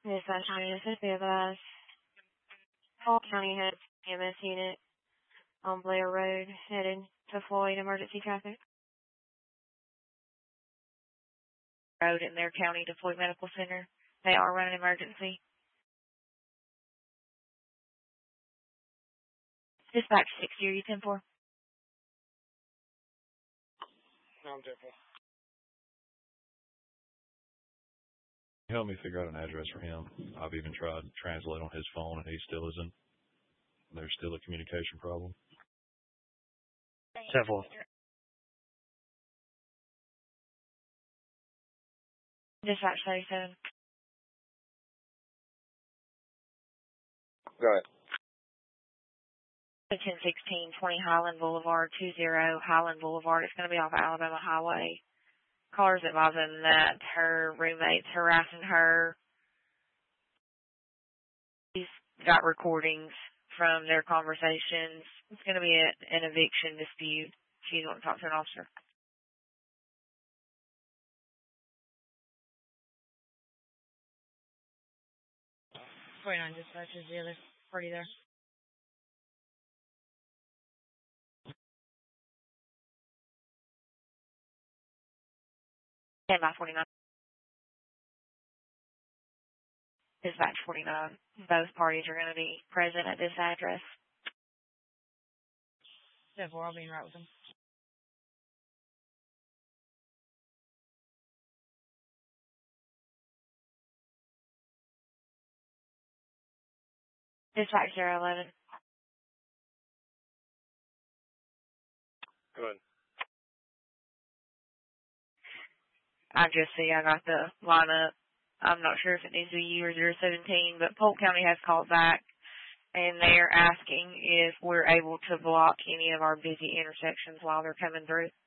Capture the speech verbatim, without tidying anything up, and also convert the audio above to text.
Dispatch County, this is Bibas. Polk County has M S unit on Blair Road headed to Floyd emergency traffic. Road in their county to Floyd Medical Center. They are running emergency. Dispatch six zero ten four. I'm different. Help me figure out an address for him. I've even tried to translate on his phone, and he still isn't. There's still a communication problem. Several. Dispatch thirty-seven. Go ahead. ten sixteen twenty Highland Boulevard, two zero Highland Boulevard. It's going to be off Alabama Highway. Callers advising that her roommate's harassing her. She's got recordings from their conversations. It's going to be a, an eviction dispute. She's wanting to talk to an officer. forty-nine dispatch is the other party there. Stand by forty-nine. Dispatch forty-nine. Both parties are going to be present at this address. Therefore, I'll be in right with them. Dispatch zero eleven. Go ahead. I just see I got the lineup. I'm not sure if it needs to be you or zero seventeen, but Polk County has called back, and they're asking if we're able to block any of our busy intersections while they're coming through.